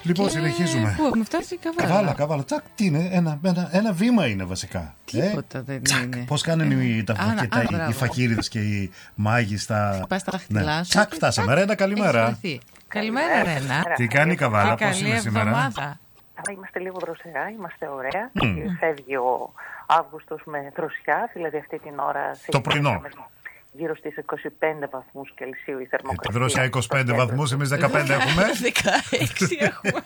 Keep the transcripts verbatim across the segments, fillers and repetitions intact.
Λοιπόν, και... συνεχίζουμε. Πού έχουμε φτάσει, Καβάλα. Καβάλα, Καβάλα. Τσακ, τι είναι, ένα, ένα, ένα βήμα είναι βασικά. Τίποτα ε? δεν Τσακ, είναι. πώς κάνουν ε, οι, τα, α, και τα, α, οι φακίριδες και οι μάγοι στα. Πας στα δαχτυλά ναι. σου. Τσακ, φτάσαμε. Ρένα, καλημέρα. Καλημέρα, Ρένα. Τι κάνει η Καβάλα, πώς είναι σήμερα? Εβδομάδα. Είμαστε λίγο δροσερά, είμαστε ωραία. Mm. Φεύγει ο Αύγουστος με δροσιά, δηλαδή αυτή την ώρα. Το πρωινό. Γύρω στις είκοσι πέντε βαθμούς Κελσίου η θερμοκρασία. Ε, δροσιά είκοσι πέντε βαθμούς, εμείς δεκαπέντε έχουμε. δεκαέξι έχουμε.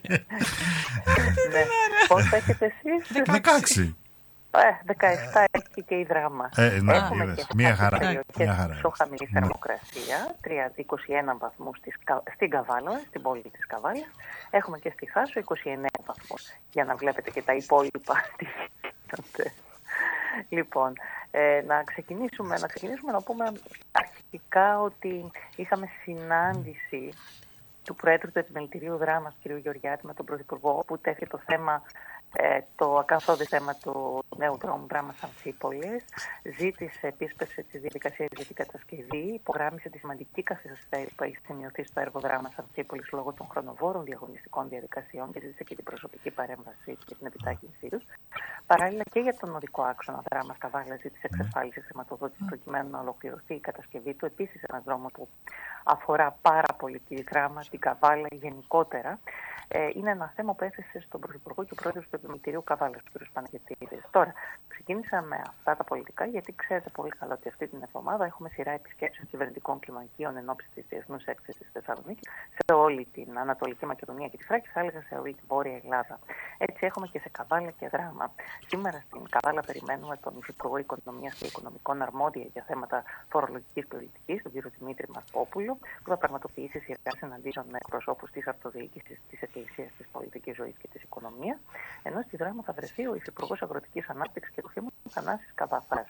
Ναι. Πώς θα έχετε εσείς? δεκαέξι. Ε, δεκαεπτά έχει και η Δράμα. Ε, ναι, Έχουμε είδες. και Μία χαρά. Μια χαρά. Πιο χαμηλή θερμοκρασία, είκοσι ένα βαθμούς στην Καβάλα, στην πόλη της Καβάλας. Έχουμε και στη Θάσο είκοσι εννέα βαθμούς. Για να βλέπετε και τα υπόλοιπα τι γίνονται. Λοιπόν, ε, να, ξεκινήσουμε, να ξεκινήσουμε να πούμε αρχικά ότι είχαμε συνάντηση του Προέδρου του Επιμελητηρίου Δράμας, κ. Γεωργιάτη, με τον Πρωθυπουργό, όπου τέθηκε το θέμα, ε, το ακαθόδη θέμα του νέου δρόμου Δράμας Αμφίπολης. Ζήτησε επίσπευση της διαδικασίας για την κατασκευή, υπογράμμισε τη σημαντική καθυστέρηση που έχει σημειωθεί στο έργο Δράμας Αμφίπολης λόγω των χρονοβόρων διαγωνιστικών διαδικασιών και ζήτησε και την προσωπική παρέμβαση και την επιτάχυνσή τους. Παράλληλα και για τον οδικό άξονα Δράμας Καβάλα ζήτησε εξασφάλιση χρηματοδότηση προκειμένου να ολοκληρωθεί η κατασκευή του. Επίσης, ένας δρόμος που αφορά πάρα πολύ τη Δράμα, την Καβάλα γενικότερα. Ε, είναι ένα θέμα που έθεσε στον Πρωθυπουργό και Πρόεδρο του Επιμελητηρίου Καβάλα, του κ. Παναγιωτίδη. Τώρα, ξεκίνησα με αυτά τα πολιτικά, γιατί ξέρετε πολύ καλά ότι αυτή την εβδομάδα έχουμε σειρά επισκέψεων κυβερνητικών κλιμακίων εν ώψη τη Διεθνούς Έκθεσης στη Θεσσαλονίκη, σε όλη την Ανατολική Μακεδονία και τη Θράκη, θα έλεγα σε όλη την Βόρεια Ελλάδα. Έτσι, έχουμε και σε Καβάλα και Δράμα. Σήμερα στην Καβάλα περιμένουμε τον Υφυπουργό Οικονομίας και Οικονομικών αρμόδια για θέματα φορολογικής πολιτικής, τον κ. Δημήτρη Μαρκόπουλο, που θα πραγματοποιήσει σειρά συναντήσεων με εκπροσώπους της αυτοδιοίκησης, της Εκκλησίας, της πολιτικής ζωής και της οικονομίας, ενώ στη Δράμα θα βρεθεί ο Υφυπουργός Αγροτικής Ανάπτυξης και Τροφίμων Θανάσης Καβαθάς.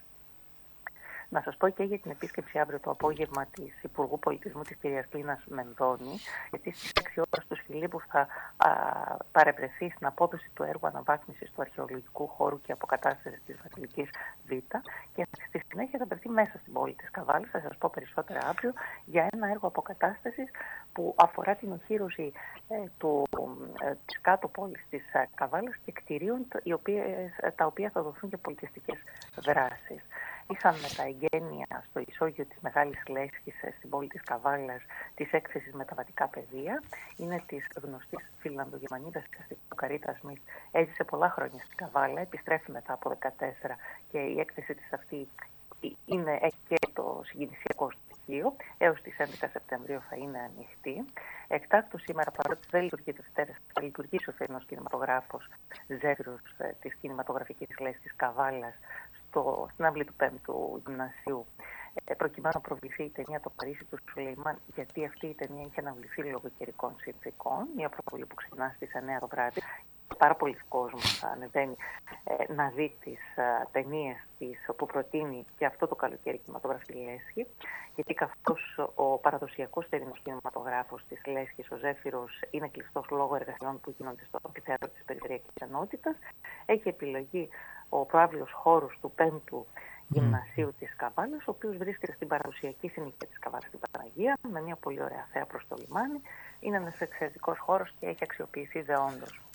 Να σας πω και για την επίσκεψη αύριο το απόγευμα της Υπουργού Πολιτισμού της κυρίας Κλίνας Μενδώνη, γιατί στις έξι ώρες του Φιλίππου θα α, παρευρεθεί στην απόδοση του έργου αναβάθμισης του αρχαιολογικού χώρου και αποκατάστασης της Βασιλικής Β και στη συνέχεια θα βρεθεί μέσα στην πόλη της Καβάλας. Θα σας πω περισσότερα αύριο για ένα έργο αποκατάστασης που αφορά την οχύρωση ε, του, ε, της κάτω πόλης της ε, Καβάλας και κτηρίων οι οποίες, ε, τα οποία θα δοθούν για πολιτιστικές δράσεις. Είχαμε τα εγγένεια στο ισόγειο της Μεγάλης Λέσχης στην πόλη της Καβάλας της έκθεσης Μεταβατικά Παιδεία. Είναι της γνωστής Φιλανδογερμανίδας Καρίτα Σμιτ. Έζησε πολλά χρόνια στην Καβάλα, επιστρέφει μετά από δεκατέσσερα και η έκθεση της αυτή είναι, έχει και το συγκινησιακό στοιχείο. Έως τις έντεκα Σεπτεμβρίου θα είναι ανοιχτή. Εκτάκτου σήμερα, παρότι δεν λειτουργεί Δευτέρα, θα λειτουργήσει ο θερινός κινηματογράφος Ζέφυρος της κινηματογραφικής λέσχης Καβάλας στο, στην αυλή του πέμπτου Γυμνασίου, ε, προκειμένου να προβληθεί η ταινία «Το Παρίσι» του Σουλεϊμάν, γιατί αυτή η ταινία είχε αναβληθεί λόγω καιρικών συνθήκων. Μια προβολή που ξεκινά στις εννέα το βράδυ. Πάρα πολλοί κόσμος θα ανεβαίνει ε, να δει τις ε, ταινίες της που προτείνει και αυτό το καλοκαίρι κινηματογραφική Λέσχη, γιατί καθώς ο παραδοσιακός θερινός κινηματογράφος της Λέσχης, ο Ζέφυρος, είναι κλειστός λόγω εργασιών που γίνονται στο αμφιθέατρο της Περιφερειακής Ενότητας, έχει επιλογή ο προάβλιος χώρος του πέμπτου Γυμνασίου της Καβάλας, ο οποίος βρίσκεται στην παραδοσιακή συνοικία της Καβάλας στην Παναγία, με μια πολύ ωραία θέα προς το λιμάνι. Είναι ένας εξαιρετικός χώρος και έχει αξιοποιηθεί δεόντως.